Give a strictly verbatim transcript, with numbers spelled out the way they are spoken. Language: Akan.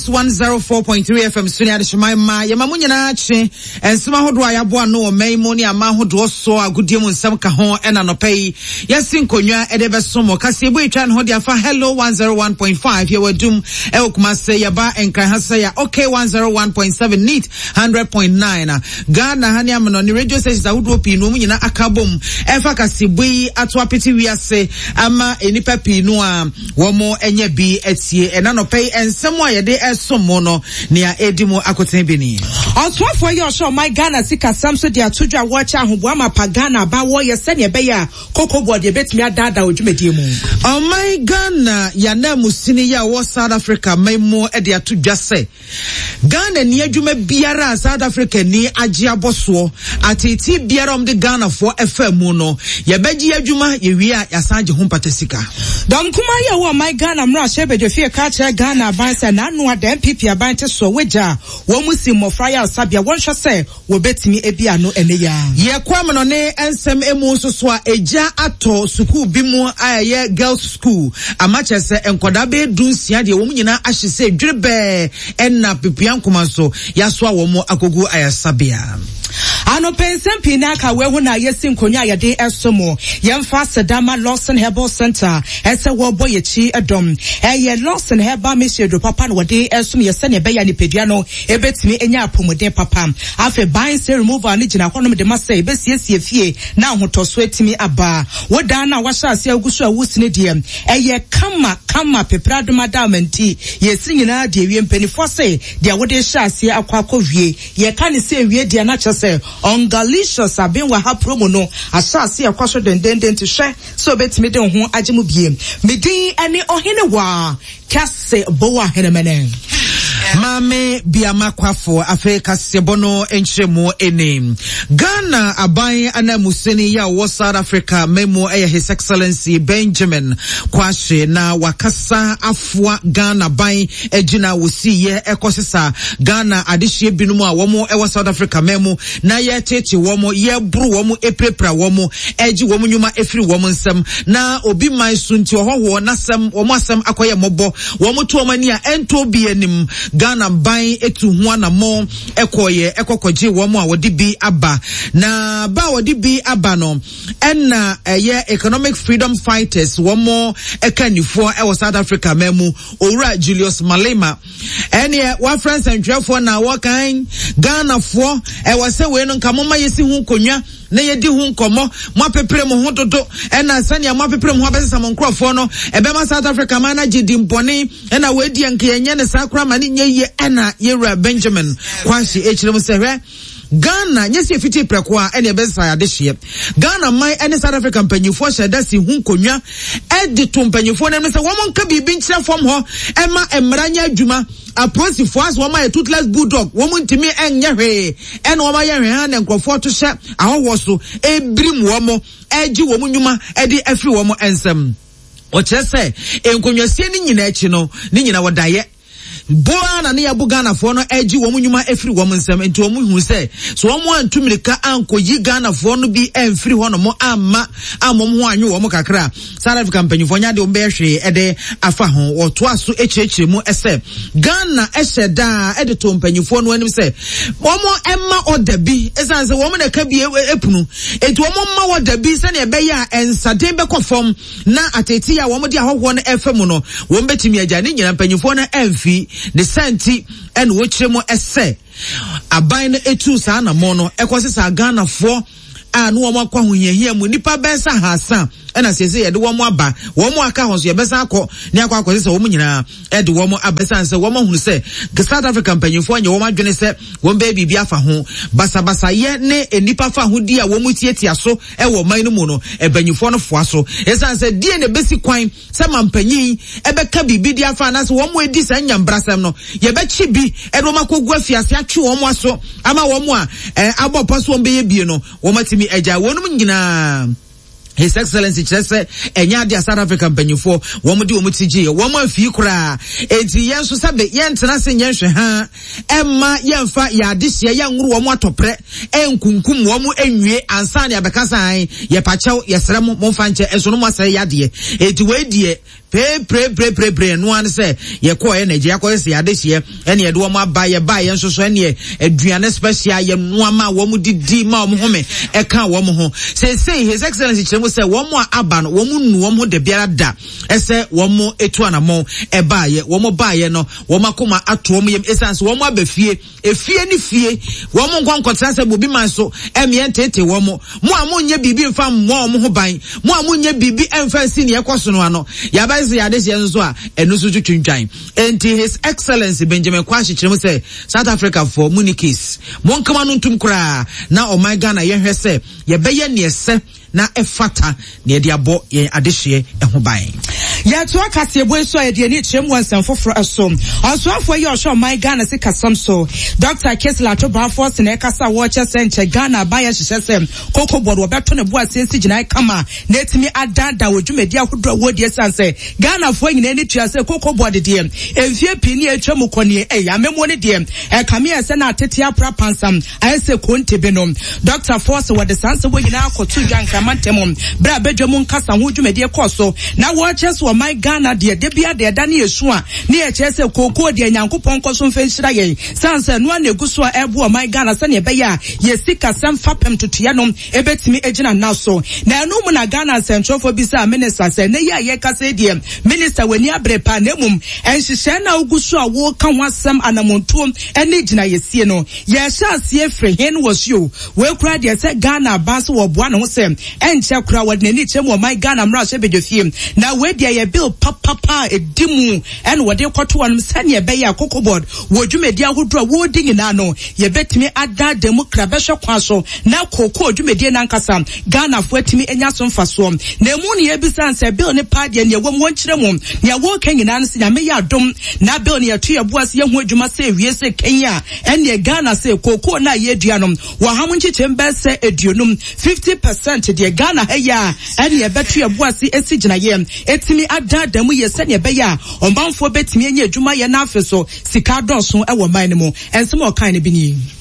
is one oh four point three F M Sunia de Shemaima Yamamu nyina che ensema hodo ayabo no o maimo ni ama hodo so agudie mu nsem ka ho ena no pay yesin konwa ede besomo kase ebo etwa no de afa hello one oh one point five ye wadum e okuma se yaba enkran ha se ya okay one oh one point seven neat one hundred point nine Ghana hani amno ni radio stations ahodo pi no mu nyina akabom efa kase boyi ato apeti wiase ama enipa pi no a wo mo enye bi etie ena no pay ensem a ye de esomo no nia edimu akoten bini Otwafo ye osho my Ghana sika samso de atodwa watch ahoboa mapa Ghana ba wo ye se ne be ya kokobo de betimi adada odwumedie mu oh my Ghana ya na musini ya wo South Africa memo e de atodwa se Ghana ni adwuma biara South Africa ni agi aboso ateti biara om de Ghana for F M no ye beji adwuma ye wi a yasange ho patasika dom kuma ye wo my Ghana mra shebe de fie ka che Ghana ban se na anu ada M P P aban te so weja wo musi mofra ya sabia won hwe se wo betimi ebia no ene ya ye kwam no ne ensem emu so so a eja ato school bi mu aye girls school amache se enkoda be dunsia de wo nyina ahye se dwirebe enna pepian koma so yaso a wo mo akogu ayasabia ano pensem pina ka we hu na yesin konya yade esomo yemfa Sedama Lawson Herbal Center ese wo boyechi edom eye Lawson Herbal Monsieur do papa no wade esom yese ne be ya ni pedua no ebetimi enya apomode papa afi ban se removal ni gina honom de masa ebesiesie fie na hotoso etimi aba woda na wahya ase agusu awusine de eye kama kama peprado madamenti yesi nyina de wie mpanifo se de wode hya ase akwa akwie ye ka ne se wie de na kyese ongalicious abin wa ha promo no asase e kwaso dendenden to hwe so betimi de ho agemu biem medin ene ohene wa kase bowa henemene Mame biamakwafo Afrika sebono enchemu ene Ghana abai ana museni ya wo South Africa memo eye His Excellency Benjamin Kwashe na wakasa afwa Ghana bai ejina wosi ye ekosisa Ghana adihye binumu a womo ewo South Africa memo na ye cheche womo ye bru womo eprepra womo eji womo nyuma efiri womo nsem na obi mai sunti ohoho na sem womo asem akoye mobo womo to omani a ento bi enim Ghana ban etu ho na mo ekoye ekokoje wo mo a wodi bi aba na ba wodi bi aba no enna eye economic freedom fighters wo mo ekanifo e wo South Africa memu owura Julius Malema ene wa friends and twelve na wo kan Ghana fo e wo se we no nka mo ma yesi hu konwa na yedi hu nkomo mo apepere mo ho dodo ena sania mo apepere mo abesa mo nkrofo no ebe ma South Africa ma na gidi mponi ena we di anke yenye ne sakra ma ni nye ye ena yera Benjamin Kwashe echire mo se hwe Ghana nyesi fiti prekoa ene ebesa ya dehye Ghana mai ene South African panyufo sheda si hu konwa edi to panyufo na se wo mo nka bibi nkyere fom ho ema emranya adwuma aprosi for as woman a toothless bulldog woman timi enye hwe ene wo ye hwe ha ne nkrofo to hye ahowo so ebrim wo mo eji wo mo nyuma edi afri wo mo ensem o chese enkonwasie ni nyina echi no ni nyina wodaye boa na ne yabu Ghana fo no eji wo munyuma efiri wo nsem enti wo hu se so wo mo antumirika ankoyi Ghana fo no bi emfiri ho no mo amma amom ho anwo wo kakra South African panyifo nya de ombehwe ede afa ho wo to aso echechire mu ese Ghana eheda ede to panyifo no anim se wo mo emma odabi esan se wo mo na ka bi epunu enti wo mo ma odabi se ne be ya ensade be kofom na ateti ya wo mo di ahoho no efem no wo mbetimi agya ne nyina panyifo no emfi the senti and which mo ese aban etu sa na mo no ekosisa Ghana fo a no mo akwa hoyehia mu nipa besa hasa ena sese ye de wo mo aba wo mo aka ho so ye besa akọ ne akwa akọ wo mo nyina e de wo mo abesa se wo mo hunu se South African panyifo anya wo ma dwene se wo mba bibi afa ho basa basa ye ne enipa fa ho di a wo mo tietia so e wo man no mu no e panyifo no foa so esan se die ne besi kwan se mampanyin e be ka bibi di afa na se wo mo edi sa nyambrasem no ye be chi bi e do makogu afiase atwe wo mo aso ama wo mo a e abopo so wo be ye bie no wo matimi eja wonum nyina His Excellency Chese enya dia South African panyifo wo mo di wo mo tigi wo mo afi kura enti yen so sabe yen tena se yen hwe ha emma yen fa ya dehye yen nwuru wo mo atopre enkunkum wo mo enwie ansa ne abeka san ye pachew ye sere mo mo fa nche enso no mo asere ya de enti we die Pray, pray, pray, pray, pray. No one say, ye ko ye Nigeria ko se ade hye, ene ye do mo aba ye ba ye nso so ene ye aduane special ye no ma wo mu didi ma wo home e kan wo ho. Say say His Excellency Chiremu say wo mo aba no wo mu nu wo mo de biara da. E say wo mo etu anamo e ba ye, wo mo ba ye no, wo makoma ato wo yem essence wo mo aba fie, e fie ni fie, wo mo nkon kotra say bobi man so e me entete wo mo. Mo a mo nye bibi mfa mo mo ho ban, mo a mo nye bibi emfa si ne ekoso no ano. Ya ba say ade hye nso a enu so twintwan. Enti His Excellency Benjamin Kwashi Chiremu say South Africa for Munikis. Mon kama no ntum kra na o my Ghana ye hwe say ye beye ne se na efata na de abo ye adehye eho ban. Ya to akase ebo so ye de ni Chiremu wansan foforo eso. Onso afo ye osho my Ghana se kasam so. Doctor Kesla to Brafos na ekasa wo che senche Ghana ba ye hye se koko board wo beto ne bo asensi gina kama na etimi adada wodwumedi ahodo wo de sanse Ghana fo nyina ni tua se koko board de emfie pini atwam kone e ya memo ne de e kame se na atete apra pansam ayese kontebe no. Doctor Force wo de sanse wo nyina akotu dwanka mantem bra bedwam nkasa ho dwumedi ekoso na wo che so my Ghana de de bia de da ne yesu a ne ye che se koko de nyankopon koso mfenhyira yen sanse no na eguso a ebo my Ghana se ne be ya yesika sam fapem tutua no ebetimi egina na so na enu mu na Ghana Central for bisa minister se ne ya ye kase de minister wani abrepa na mum enhyehyɛ na oguso a wo ka ho asɛm anamontuo ene gina yesie no ye hya asie frɛ hen was you we kura de se Ghana bas wo boa no se enche kura wo de ni chem wo my Ghana mra hye bedofie na we de ye bill papa pa edimu ene wo de kɔto wɔn sɛ ne be ya koko board wo dwumedi ahodo wo di nyina no ye betimi ada democrat be hwe kwa so na koko dwumedi na nkasa Ghana fo atimi enya so mfaso na emu ne ye bisa nse bill ne pa de ne wo mo nkyere mu ne wo kan nyina no se ya me ya dom na bill ne yetu ye boase ye ho adwuma se wie se Kenya ene Ghana se koko na ye aduanom wo ham nkyekye mbe se aduonum fifty percent de Ghana heya ene betu ye boase esi gina ye etimi adada mu ye se ne be ya ombanfo betimi enya adwuma ye na afeso sika dɔso e wo man ne mu ensem o kan ne bi ni